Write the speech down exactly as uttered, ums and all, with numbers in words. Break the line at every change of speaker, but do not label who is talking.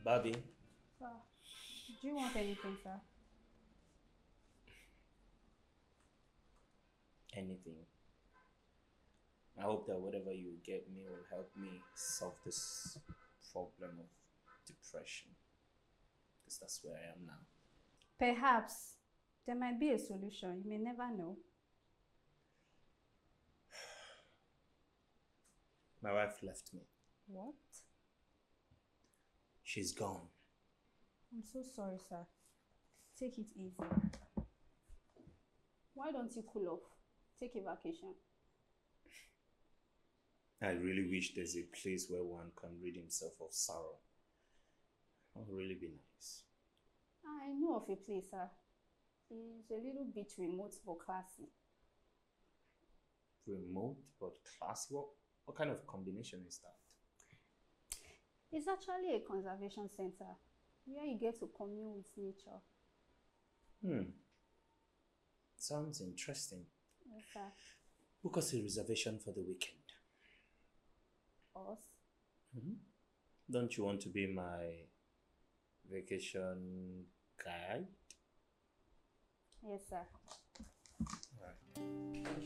Bobby,
Sir, do you want anything, sir?
anything. I hope that whatever you get me will help me solve this problem of depression. Because that's where I am now.
Perhaps there might be a solution. You may never know.
My wife left me.
What?
She's gone.
I'm so sorry, sir. Take it easy. Why don't you cool off? Take a vacation.
I really wish there's a place where one can rid himself of sorrow. It would really be nice.
I know of a place, sir. It's a little bit remote but classy.
Remote but classy? What, what kind of combination is that?
It's actually a conservation center where you get to commune with nature.
Hmm. Sounds interesting.
Yes, sir.
Book us a reservation for the weekend.
Us?
Don't you want to be my vacation guide?
Yes, sir.
Alright.